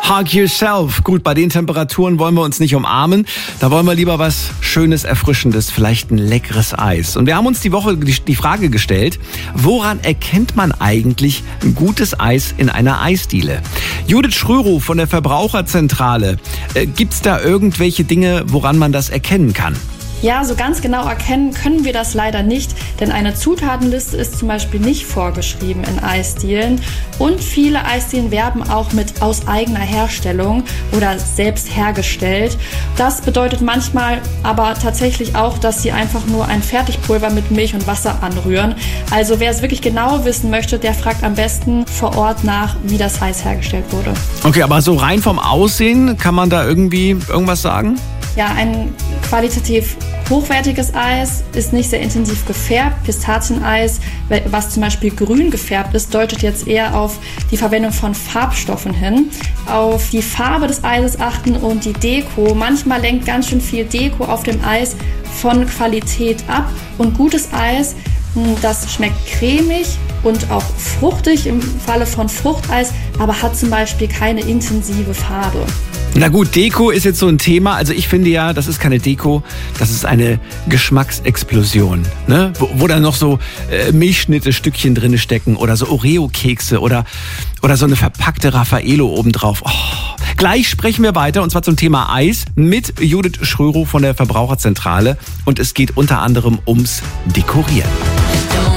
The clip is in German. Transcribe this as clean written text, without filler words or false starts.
Hug yourself. Gut, bei den Temperaturen wollen wir uns nicht umarmen. Da wollen wir lieber was Schönes, Erfrischendes, vielleicht ein leckeres Eis. Und wir haben uns die Woche die Frage gestellt, woran erkennt man eigentlich ein gutes Eis in einer Eisdiele? Judith Schrörow von der Verbraucherzentrale. Gibt's da irgendwelche Dinge, woran man das erkennen kann? Ja, so ganz genau erkennen können wir das leider nicht, denn eine Zutatenliste ist zum Beispiel nicht vorgeschrieben in Eisdielen und viele Eisdielen werben auch mit aus eigener Herstellung oder selbst hergestellt. Das bedeutet manchmal aber tatsächlich auch, dass sie einfach nur ein Fertigpulver mit Milch und Wasser anrühren. Also wer es wirklich genau wissen möchte, der fragt am besten vor Ort nach, wie das Eis hergestellt wurde. Okay, aber so rein vom Aussehen, kann man da irgendwie irgendwas sagen? Ja, ein qualitativ hochwertiges Eis ist nicht sehr intensiv gefärbt. Pistazieneis, was zum Beispiel grün gefärbt ist, deutet jetzt eher auf die Verwendung von Farbstoffen hin. Auf die Farbe des Eises achten und die Deko. Manchmal lenkt ganz schön viel Deko auf dem Eis von Qualität ab. Und gutes Eis, das schmeckt cremig und auch fruchtig im Falle von Fruchteis, aber hat zum Beispiel keine intensive Farbe. Na gut, Deko ist jetzt so ein Thema. Also ich finde ja, das ist keine Deko, das ist eine Geschmacksexplosion, ne? Wo dann noch so Milchschnitte-Stückchen drin stecken oder so Oreo-Kekse oder so eine verpackte Raffaello obendrauf. Oh. Gleich sprechen wir weiter und zwar zum Thema Eis mit Judith Schrörow von der Verbraucherzentrale und es geht unter anderem ums Dekorieren.